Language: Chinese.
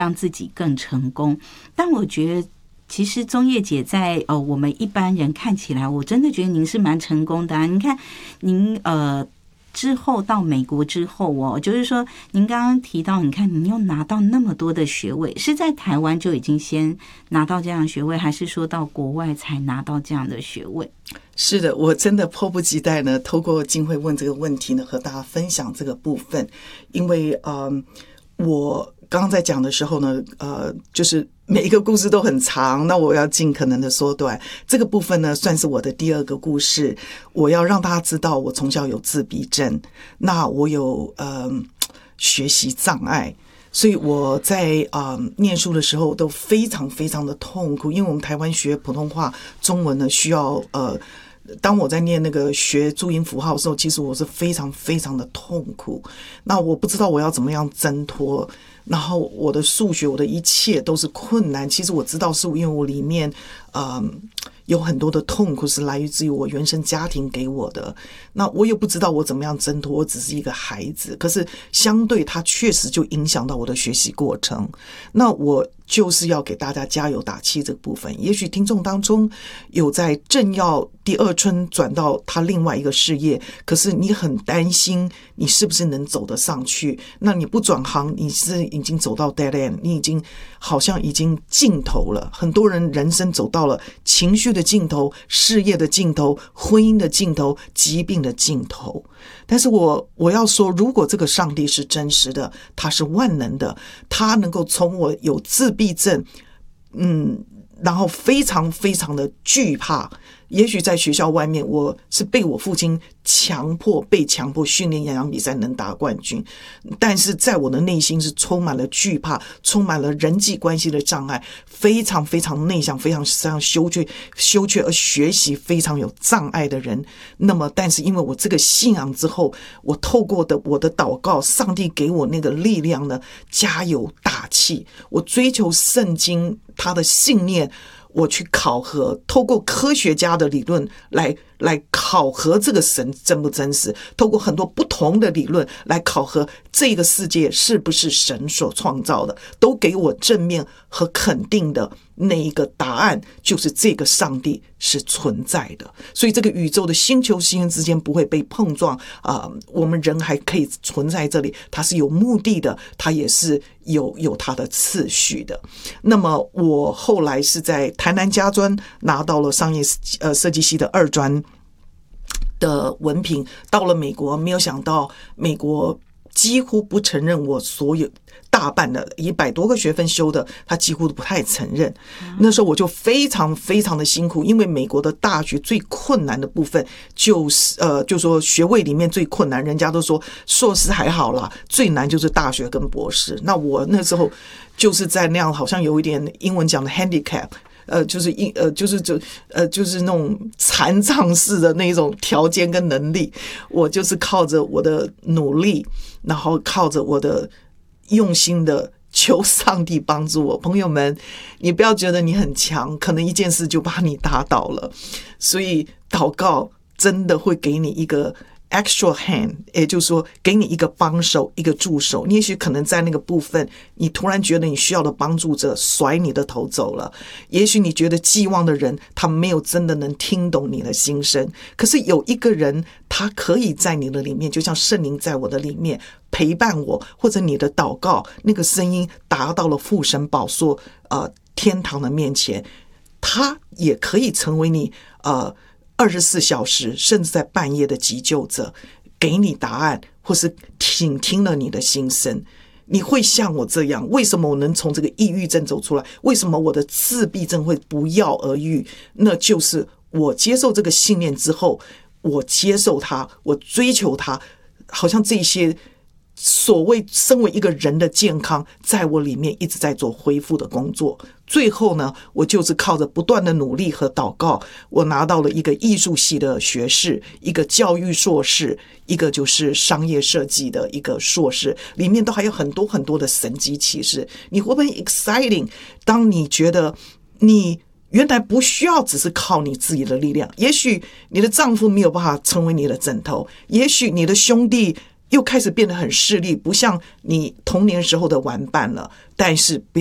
让自己更成功。但我觉得其实宗掖姐在我们一般人看起来，我真的觉得您是蛮成功的啊。你看您之后到美国之后就是说您刚刚提到，你看您又拿到那么多的学位，是在台湾就已经先拿到这样的学位，还是说到国外才拿到这样的学位？ 是的，我真的迫不及待呢，透过静慧问这个问题呢，和大家分享这个部分。因为我刚刚在讲的时候呢，就是每一个故事都很长，那我要尽可能的缩短。这个部分呢，算是我的第二个故事。我要让大家知道，我从小有自闭症，那我有学习障碍，所以我在念书的时候都非常非常的痛苦。因为我们台湾学普通话、中文呢，需要当我在念那个学注音符号的时候，其实我是非常非常的痛苦。那我不知道我要怎么样挣脱，然后我的数学，我的一切都是困难。其实我知道是因为我里面有很多的痛苦是来自于我原生家庭给我的。那我也不知道我怎么样挣脱，我只是一个孩子，可是相对它确实就影响到我的学习过程。那我就是要给大家加油打气这个部分。也许听众当中有在正要第二春转到他另外一个事业，可是你很担心你是不是能走得上去，那你不转行，你是已经走到 dead end， 你已经好像已经尽头了。很多人人生走到了情绪的尽头、事业的尽头、婚姻的尽头、疾病的尽头。但是我要说，如果这个上帝是真实的，他是万能的，他能够从我有自闭症然后非常非常的惧怕，也许在学校外面我是被我父亲被强迫训练演讲比赛能打冠军，但是在我的内心是充满了惧怕，充满了人际关系的障碍，非常非常内向，非常非常羞怯而学习非常有障碍的人。那么但是因为我这个信仰之后，我透过我的祷告，上帝给我那个力量呢，加油打气，我追求圣经他的信念，我去考核，透过科学家的理论来考核这个神真不真实，透过很多不同的理论来考核这个世界是不是神所创造的，都给我正面和肯定的那一个答案，就是这个上帝是存在的。所以这个宇宙的星球星之间不会被碰撞我们人还可以存在这里，它是有目的的，它也是有它的次序的。那么我后来是在台南家专拿到了商业设计系的二专的文凭，到了美国，没有想到美国几乎不承认我所有大半的100多个学分修的，他几乎都不太承认。那时候我就非常非常的辛苦，因为美国的大学最困难的部分就是就说学位里面最困难，人家都说硕士还好啦，最难就是大学跟博士。那我那时候就是在那样好像有一点英文讲的 handicap，就是那种残障式的那种条件跟能力，我就是靠着我的努力，然后靠着我的用心的求上帝帮助我。朋友们，你不要觉得你很强，可能一件事就把你打倒了。所以祷告真的会给你一个extra hand， 也就是说给你一个帮手，一个助手。你也许可能在那个部分你突然觉得你需要的帮助者甩你的头走了，也许你觉得寄望的人他没有真的能听懂你的心声，可是有一个人他可以在你的里面，就像圣灵在我的里面陪伴我，或者你的祷告那个声音达到了父神宝座天堂的面前，他也可以成为你24小时甚至在半夜的急救者，给你答案，或是倾听了你的心声。你会像我这样，为什么我能从这个抑郁症走出来？为什么我的自闭症会不药而愈？那就是我接受这个信念之后，我接受它，我追求它，好像这些所谓身为一个人的健康在我里面一直在做恢复的工作。最后呢，我就是靠着不断的努力和祷告，我拿到了一个艺术系的学士，一个教育硕士，一个就是商业设计的一个硕士，里面都还有很多很多的神迹奇事。你会不会 exciting？ 当你觉得你原来不需要只是靠你自己的力量，也许你的丈夫没有办法成为你的枕头，也许你的兄弟又开始变得很势利，不像你童年时候的玩伴了。但是不